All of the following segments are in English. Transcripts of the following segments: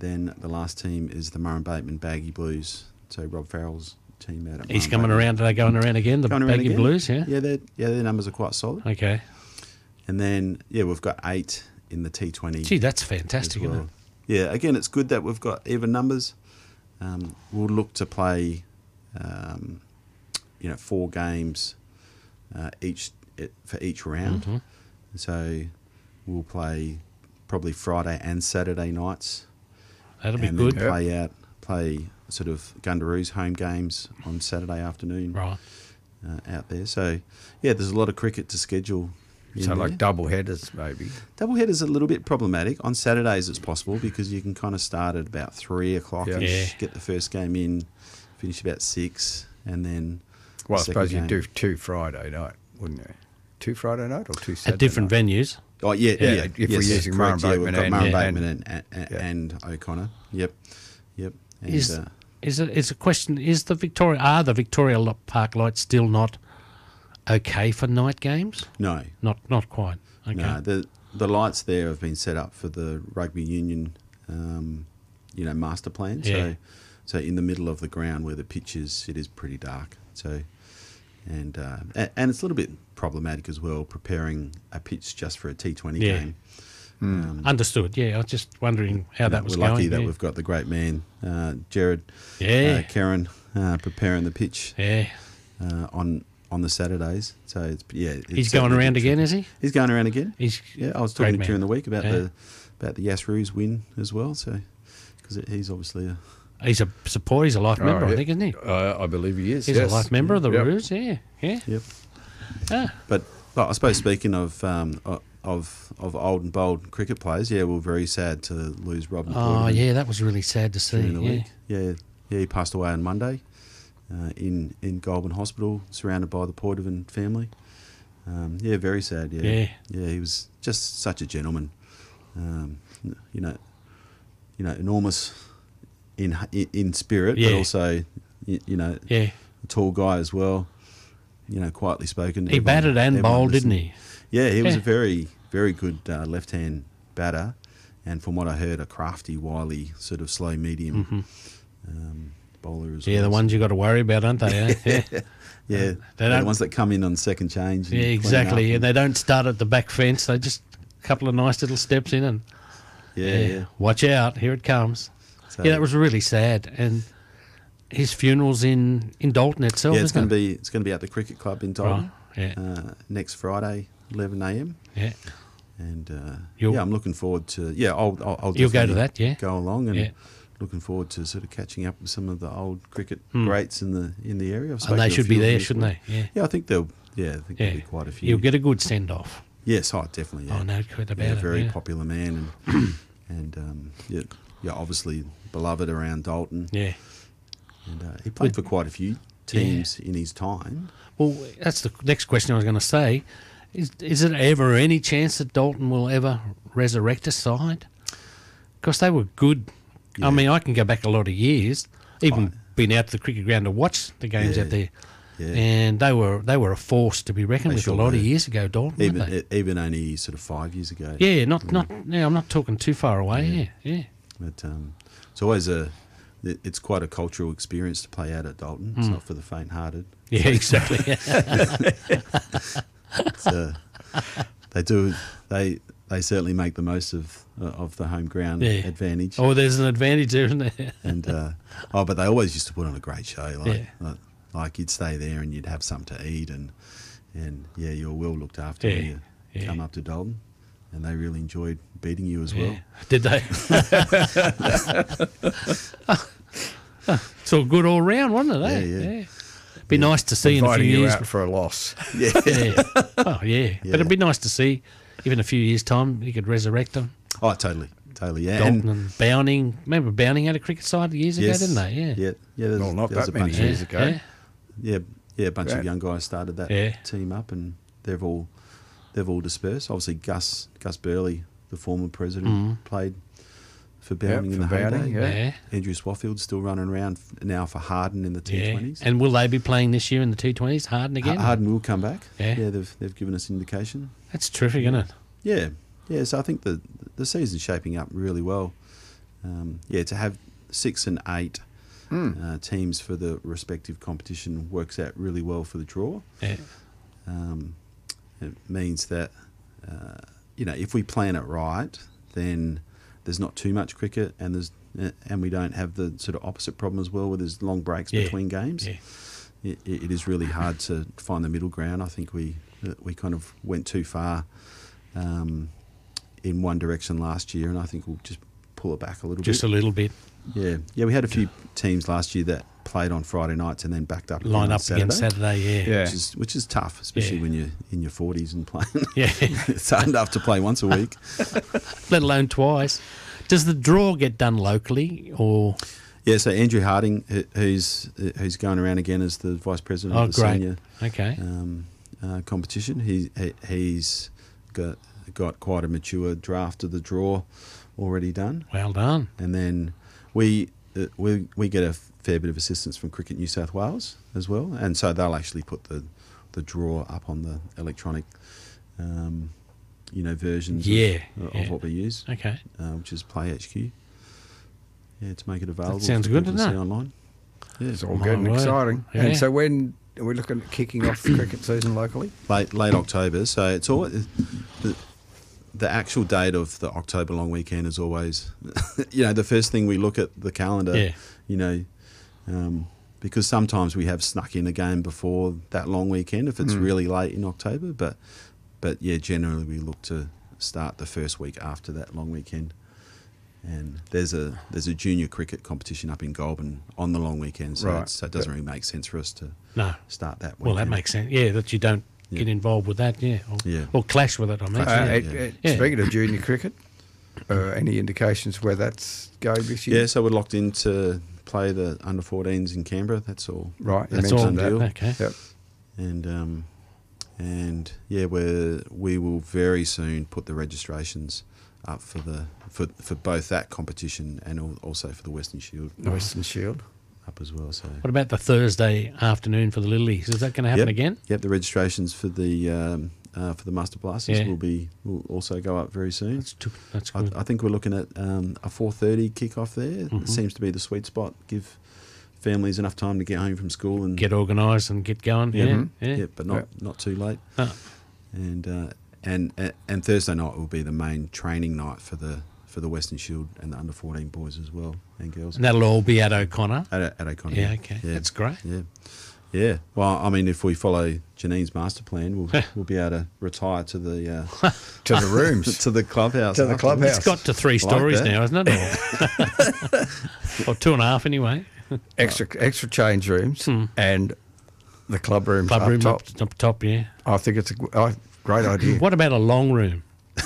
then the last team is the Murray Bateman Baggy Blues. So Rob Farrell's team out at He's Murray coming Bateman. around. Are they going around again? The Going around Baggy again. Blues, yeah? Yeah, their numbers are quite solid. Okay. And then, we've got 8 in the T20. Gee, that's as fantastic, well. isn't it? Yeah, again, it's good that we've got even numbers. We'll look to play, 4 games for each round. Mm-hmm. So we'll play probably Friday and Saturday nights. That'll be and good. then play sort of Gundaroos home games on Saturday afternoon Right. out there. So, there's a lot of cricket to schedule. So like double headers maybe. Double headers a little bit problematic. On Saturdays it's possible because you can kind of start at about 3 o'clock ish, Yeah. get the first game in, finish about 6, and then Well, I the second suppose you'd game. do 2 Friday night, wouldn't you? 2 Friday night or 2 Saturday At different night? venues. Oh yeah, Yeah, if we're using Murray correct. Bateman we've got and- Murray yeah. Bateman and O'Connor. Yep. And, Is a question? Are the Victoria Park Lights still not okay for night games? no, Not quite. Okay. no. The lights there have been set up for the rugby union, master plan. Yeah. So in the middle of the ground where the pitch is, it is pretty dark. So, and it's a little bit problematic as well, preparing a pitch just for a T20 Yeah. game. Understood. Yeah, I was just wondering how that was We're lucky going. that yeah. we've got the great man, Jared, Yeah. Karen, preparing the pitch Yeah. on the Saturdays. So it's He's going around again, is he? He's going around again. He's I was great talking man. during the week about Yeah. the Yasroos win as well. So because he's obviously He's a supporter. He's a life member, I yeah. think, isn't he? I believe he is. He's yes. a life member of the Yep. Roos. Yeah. yep. Ah, But I suppose speaking of old and bold cricket players, we're very sad to lose Robin. oh, Porterman yeah, that was really sad to see. during the Yeah. week. Yeah, he passed away on Monday in Goulburn Hospital, surrounded by the Porterman family. Very sad. Yeah. He was just such a gentleman. Enormous in spirit, Yeah. but also Yeah. a tall guy as well. Quietly spoken. He batted and everyone bowled, didn't listened. he? Yeah, he was Yeah. a very, very good left-hand batter, and from what I heard, a crafty, wily, sort of slow medium bowler as well. Yeah, the ones you got to worry about, aren't they? Eh? Yeah. Yeah, They they're don't- the ones that come in on second change. and Yeah, clean exactly. up Yeah, and- they don't start at the back fence. They just a couple of nice little steps in and yeah. watch out, here it comes. So, Yeah, that was really sad. And his funeral's in Dalton itself. yeah, it's isn't going to it? be at the cricket club in Right. Dalton Yeah. next Friday, 11 a.m. Yeah. And You'll- I'm looking forward to. Yeah, I'll You'll go to definitely that, yeah? Go along and Yeah. looking forward to sort of catching up with some of the old cricket greats in the area. I've spoken And they to a should be few of there, them shouldn't before. they? Yeah. Yeah, I think there'll be quite a few. You'll get a good send off. Yes, definitely. Yeah. Oh, no doubt about Yeah, it. very yeah. popular man, and obviously beloved around Dalton. Yeah. And he played for quite a few teams in his time. Well, that's the next question I was going to say. Is it ever any chance that Dalton will ever resurrect a side? Because they were good. Yeah. I mean, I can go back a lot of years, even been out to the cricket ground to watch the games Yeah. out there, Yeah. and they were a force to be reckoned They with sure a lot of were. years ago, Dalton. weren't they? Even only sort of 5 years ago. Yeah, not. Yeah, I'm not talking too far away. Yeah. But it's always it's quite a cultural experience to play out at Dalton. It's not for the faint-hearted. Yeah, exactly. It's, they certainly make the most of the home ground Yeah. advantage. Oh, there's an advantage there, isn't there? And but they always used to put on a great show. Yeah. Like you'd stay there and you'd have something to eat, and you're well looked after when you Yeah. come up to Dalton, and they really enjoyed beating you as well. Did they? It's all good all round, wasn't it? Eh? Yeah. Be nice to see in a few Inviting you years. out for a loss. Yeah. Yeah. Oh, yeah. But it'd be nice to see, even a few years' time, you could resurrect them. Oh, totally. Yeah. Dalton and Bowning. Remember Bowning had a cricket side years ago, didn't they? Yeah. Yeah. There's, Well, not there's that a many bunch years of, ago. Yeah. Yeah, a bunch Yeah. of young guys started that Yeah. team up, and they've all dispersed. Obviously, Gus Burley, the former president, played for Bowning in for the Bowning, heyday. yeah. Yeah. Andrew Swafield's still running around now for Harden in the Yeah. T20s. And will they be playing this year in the T20s? Harden again? Harden will come back. Yeah. They've given us indication. That's terrific, isn't it? Yeah. So I think the season's shaping up really well. to have 6 and 8 teams for the respective competition works out really well for the draw. Yeah. It means that if we plan it right, then there's not too much cricket, and we don't have the sort of opposite problem as well, where there's long breaks between games. Yeah. It is really hard to find the middle ground. I think we kind of went too far in one direction last year, and I think we'll just pull it back a little bit. Just a little bit. Yeah. We had a few teams last year that played on Friday nights and then backed up Line on up against Saturday, Yeah. which is tough, especially Yeah. when you're in your 40s and playing. Yeah. It's hard enough to play once a week. Let alone twice. Does the draw get done locally or? Yeah, so Andrew Harding, who's going around again as the vice president of the great. senior Okay. competition, he's got quite a mature draft of the draw already done, Well done. and then we get a fair bit of assistance from Cricket New South Wales as well, and so they'll actually put the draw up on the electronic, versions of what we use, Okay. which is Play HQ. Yeah, to make it available. sounds for good, people to doesn't see it? online. Yeah, It's all My good and word. exciting. Yeah. And so when are we looking at kicking off the cricket season locally? late October. So it's all the actual date of the October long weekend is always, the first thing we look at the calendar. Yeah. Because sometimes we have snuck in a game before that long weekend if it's really late in October. But yeah, generally we look to start the first week after that long weekend. And there's a junior cricket competition up in Goulburn on the long weekend, so Right. it doesn't really make sense for us to No. start that weekend. Well, that makes sense. Yeah, that you don't get involved with that. Yeah. Or clash with it. I mean. Yeah. Speaking of junior cricket, any indications where that's going this year? Yeah, so we're locked in to play the under-14s in Canberra. That's all. Right, you That's all. mentioned that. Okay. Yep. And yeah, we will very soon put the registrations up for both that competition and also for the Western Shield Western Shield. up as well. So What about the Thursday afternoon for the Lilies? Is that going to happen again? Yep, the registrations for the Master Blasters Yeah. will also go up very soon. That's good. I think we're looking at a 4:30 kickoff there. It seems to be the sweet spot. Give families enough time to get home from school and Get organised and get going. Yeah. yeah, but not too late. Oh. And Thursday night will be the main training night for the Western Shield and the under-14 boys as well and girls. And that'll all be at O'Connor. At O'Connor. Yeah, okay. That's great. Yeah. Well, I mean, if we follow Janine's master plan, we'll be able to retire to the To the rooms. to the clubhouse. To the afterwards. clubhouse. It's got to 3 stories that. now, isn't it? Or 2.5 anyway. extra change rooms and the club room Club up room top. up top, yeah. I think it's a great idea. What about a long room?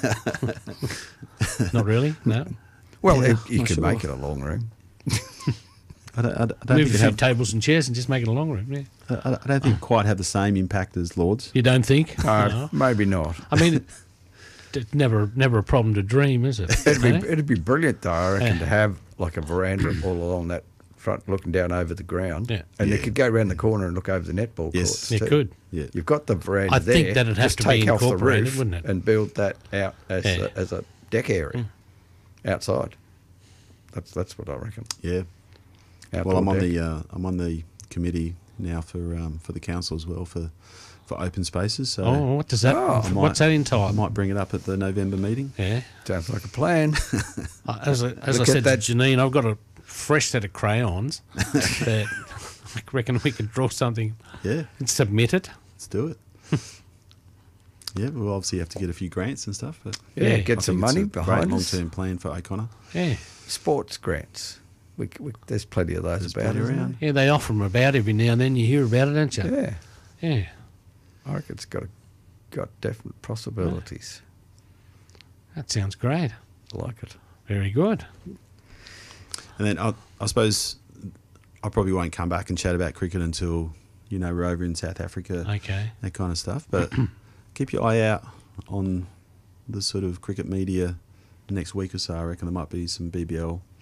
Not really? No? Well, Yeah, you not could sure. make it a long room. I don't Move think a it few have, tables and chairs and just make it a long room, yeah. I don't think quite have the same impact as Lords. You don't think? No. Maybe not. I mean, it's never a problem to dream, is it? It'd be brilliant, though, I reckon, to have like a veranda all along that front, looking down over the ground. Yeah. And you could go around the corner and look over the netball Yes. courts. You too. could. Yeah. You've got the veranda I there. think that'd have just to be take off the incorporated, roof wouldn't it? and build that out as, Yeah. as a deck area outside. That's what I reckon. Yeah. Outdoor Well, I'm deck. on the committee now for the council as well for open spaces. So Oh, what does that? Oh, what's that I entitle? might bring it up at the November meeting. Yeah. Sounds like a plan. As I Look said at to that. Janine, I've got a fresh set of crayons that I reckon we could draw something Yeah, and submit it. let's do it. Yeah, we'll obviously have to get a few grants and stuff, but Yeah, Yeah, get I some think it's money a behind great us. long-term plan for O'Connor. Yeah. Sports grants. There's plenty of those There's about plenty isn't around. Yeah, they offer them about every now and then. You hear about it, don't you? there? Yeah, Yeah. I reckon it's got definite possibilities. That sounds great. I like it. Very good. And then I suppose I probably won't come back and chat about cricket until we're over in South Africa, Okay. that kind of stuff. But keep your eye out on the sort of cricket media the next week or so. I reckon there might be some BBL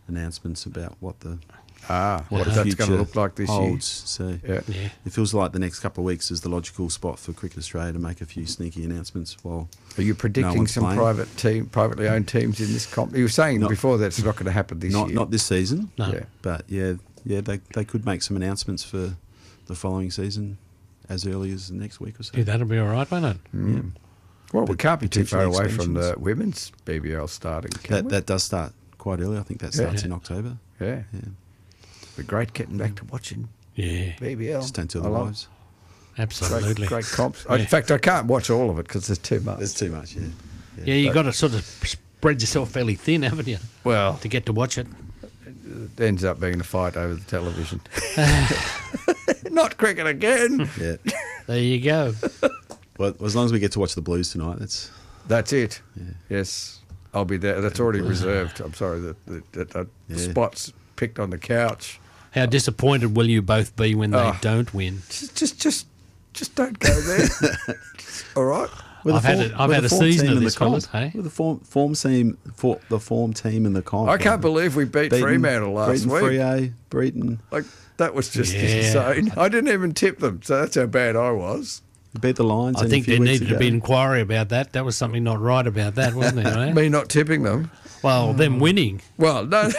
announcements about what the what that's going to future look like this holds. So year. Yeah. Yeah. it feels like the next couple of weeks is the logical spot for Cricket Australia to make a few sneaky announcements. While Are you predicting one's some playing. privately owned teams in this comp? You were saying before that it's not going to happen this year. not this season, No. Yeah. but they could make some announcements for the following season as early as the next week or so. Yeah, that'll be all right, won't it? Yeah. Well, we can't be too far potentially away from the extensions. women's BBL starting, can we? That does start quite early. I think that starts Yeah. in October. Yeah. Yeah. Be great getting back to watching Yeah, BBL. Just don't tell I the love wives. absolutely. Great comps. Yeah. In fact, I can't watch all of it because there's too much. There's too much. Yeah. Yeah, you've got to sort of spread yourself fairly thin, haven't you, Well, to get to watch it? it ends up being a fight over the television. Not cricket again. Yeah. There you go. Well, as long as we get to watch the Blues tonight, that's That's it. Yeah. Yes, I'll be there. That's already reserved. I'm sorry that the Yeah. spot's picked on the couch. How disappointed will you both be when they Oh. don't win? Just don't go there. All right. I've had a season of this, fellas, comp. hey? With the form team in the comp. I can't believe we beat Fremantle last beaten week. Freo, Breton. Like that was just Yeah. insane. I didn't even tip them, so that's how bad I was. You beat the Lions. I only think a few there weeks needed to ago. be an inquiry about that. That was something not right about that, wasn't there? eh? Me not tipping them. Well, them winning. Well, no.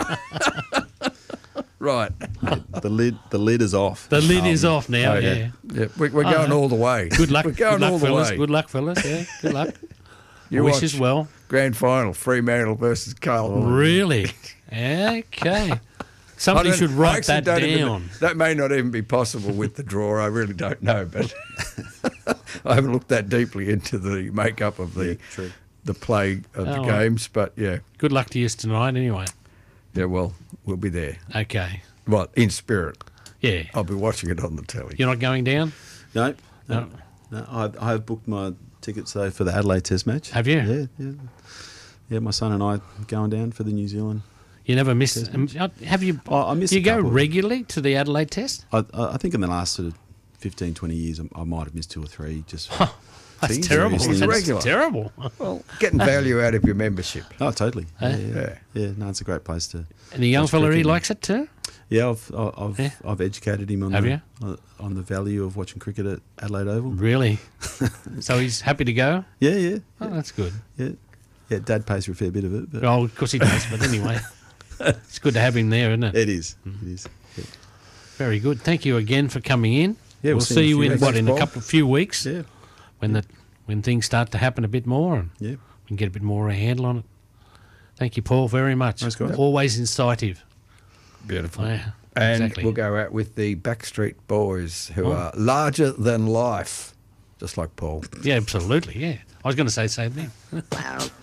Right. The lid is off. The lid is off now, Oh, yeah. Yeah, we're going all the way. Good luck. We're going Good luck, all the fellas. way. Good luck, fellas. Yeah, good luck. You Wish watch as well. Grand final, Fremantle versus Carlton. Really? Okay. Somebody I don't- should I write actually that don't even- down. that may not even be possible with the draw. I really don't know, but I haven't looked that deeply into the makeup of the true. the play of the Oh, games. But yeah, Good luck to you tonight, anyway. yeah. Well, we'll be there. Okay. Well, in spirit, Yeah. I'll be watching it on the telly. You're not going down? No. No. I have booked my tickets though for the Adelaide Test match. Have you? Yeah. My son and I are going down for the New Zealand. You never miss. Have you? I miss Do you a go couple. regularly to the Adelaide Test? I think in the last sort of 15, 20 years, I might have missed 2 or 3. Just That's See, terrible. seriously. That's Regular. terrible. Well, getting value out of your membership. oh, totally. Eh? Yeah. No, it's a great place to. And the young watch fella, he cricket. likes it too. Yeah, Yeah. I've educated him on Have on the value of watching cricket at Adelaide Oval. Really? So he's happy to go. Yeah. Oh, that's good. Yeah. Dad pays for a fair bit of it, but Oh, of course he does. But anyway, it's good to have him there, isn't it? it is. Mm-hmm. It is. Yeah. Very good. Thank you again for coming in. Yeah, we'll see you in weeks. what in Thanks, a Paul. few weeks Yeah. when things start to happen a bit more and Yeah. we can get a bit more of a handle on it. Thank you, Paul, very much. Thanks, guys. Always incisive. Beautiful. Yeah, And exactly. we'll go out with the Backstreet Boys, who are larger than life, just like Paul. Yeah, absolutely. Yeah, I was going to say the same thing.